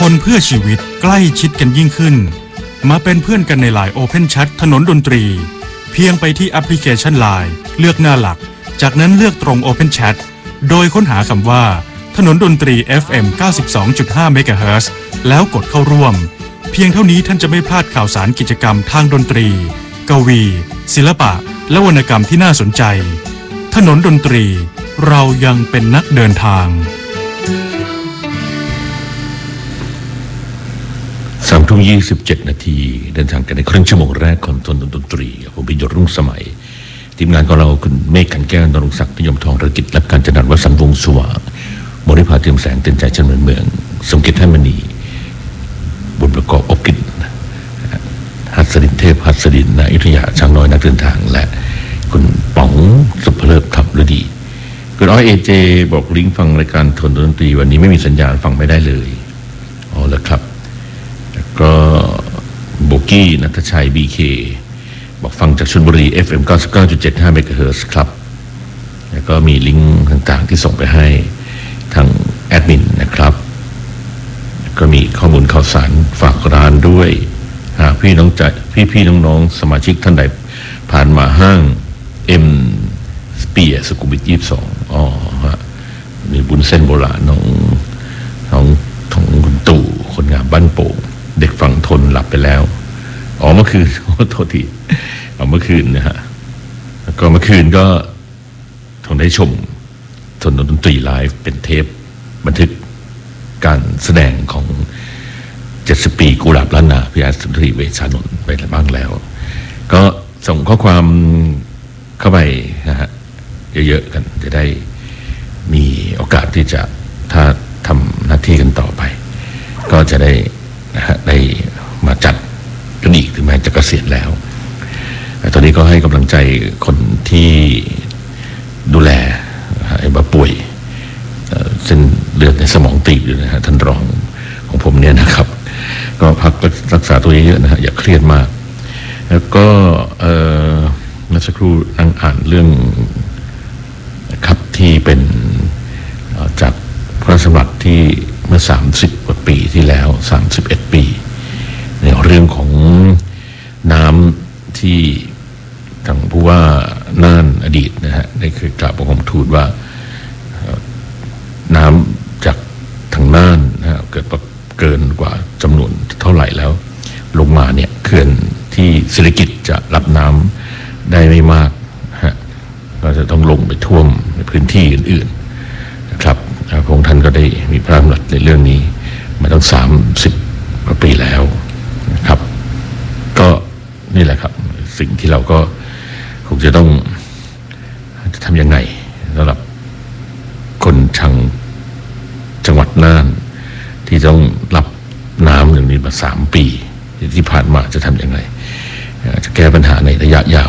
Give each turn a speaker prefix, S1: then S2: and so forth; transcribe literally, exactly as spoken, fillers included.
S1: คนเพื่อชีวิตใกล้ชิดกันยิ่งขึ้นมาเป็นเพื่อนกันใน ไลน์ Open Chat ถนนดนตรีเพียงไปที่แอปพลิเคชัน ไลน์ เลือกหน้าหลักจากนั้นเลือกตรง Open Chat โดยค้นหาคำว่าถนนดนตรี เอฟ เอ็ม เก้าสิบสองจุดห้า เมกะเฮิรตซ์แล้วกดเข้าร่วมเพียงเท่านี้ท่านจะไม่พลาดข่าวสารกิจกรรมทางดนตรีกวีศิลปะและวรรณกรรมที่น่าสนใจถนนดนตรีเรายังเป็นนักเดินทาง
S2: สามทุ่มยี่สิบเจ็ดนาทีเดินทางกันในครึ่งชั่วโมงแรกของถนนดนตรีผมพิยศรุ่งสมัยทีมงานของเราคุณเมฆขันแก้วนรงศักดิ์นิยมทองธุรกิจและการจัดการวสันต์วงศ์สว่างบริภาเตรียมแสงเตือนใจชนเมืองสมเกียรติท่านมณีบุญประกอบอบกิจหัสดินเทพหัสดินนายุทธยาช่างน้อยนักเดินทางและคุณป๋องสุภเลิศขับฤดีคุณอ้อยเอเจบอกลิงก์ฟังรายการถนนดนตรีวันนี้ไม่มีสัญญาณฟังไม่ได้เลยอ๋อแล้วครับแล้วก็โบกี้ณัฐชัย บี เค บอกฟังจากชลบุรี เอฟ เอ็ม เก้าสิบเก้าจุดเจ็ดห้า เมกะเฮิรตซ์ครับแล้วก็มีลิงก์ต่างๆที่ส่งไปให้ทางแอดมินนะครับก็มีข้อมูลข่าวสารฝากร้านด้วยหากพี่น้องใจพี่พี่น้องๆสมาชิกท่านใดผ่านมาห้างเอ็มสเปียร์สุขุมวิทยี่สิบสองอ๋อฮะมีบุญเส้นโบราณน้องน้องของคุณตู่คนงามบ้านโป่งเด็กฝั่งทนหลับไปแล้วอ๋อเมื่อคืนโทษทีเอาเมื่อคืนนะฮะแล้วก็เมื่อคืนก็ทงได้ชมถนนดนตรีไลฟ์เป็นเทปบันทึกการแสดงของเจ็ดสิบปีกุหลาบล้านนาพิยาสุนทรีเวชานนท์ไปบ้างแล้วก็ส่งข้อความเข้าไปนะฮะเยอะๆกันจะได้มีโอกาสที่จะถ้าทำหน้าที่กันต่อไปก็จะได้นะฮะได้มาจัดกันอีกถึงแม้จะเกษียณแล้วแต่ตอนนี้ก็ให้กำลังใจคนที่ดูแลไอ้บ้าป่วยเส้นเลือดในสมองตีบอยู่นะฮะท่านรองของผมเนี่ยนะครับก็พักรักษาตัวเยอะๆนะฮะอย่าเครียดมากแล้วก็เมื่อสักครู่นั่งอ่านเรื่องครับที่เป็นจากพระราชบัญญัติที่เมื่อสามสิบกว่าปีที่แล้วสามสิบเอ็ดปีในเรื่องของน้ำที่ทางผู้ว่าน่านอดีตนะฮะได้เคยกล่าวบังคมทูลว่าน้ำจากทางน่านนะฮะเกิดเกินกว่าจำนวนเท่าไหร่แล้วลงมาเนี่ยเขื่อนที่เศรษฐกิจจะรับน้ำได้ไม่มากฮะก็จะต้องลงไปท่วมในพื้นที่อื่นๆนะครับพระองค์ท่านก็ได้มีพระราชดำรัสในเรื่องนี้มาตั้งสามสิบกว่าปีแล้วนะครับก็นี่แหละครับสิ่งที่เราก็คงจะต้องจะทำยังไงสำหรับคนชังจังหวัดน่านที่ต้องรับน้ำอย่างนี้มาสามปีที่ผ่านมาจะทำยังไงจะแก้ปัญหาในระยะยาว